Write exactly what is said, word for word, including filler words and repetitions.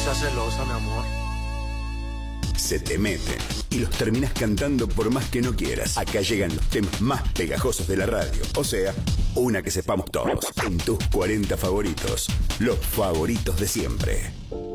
seas celosa, mi amor. Se te meten y los terminas cantando por más que no quieras. Acá llegan los temas más pegajosos de la radio. O sea, una que sepamos todos. En tus cuarenta favoritos. Los favoritos de siempre.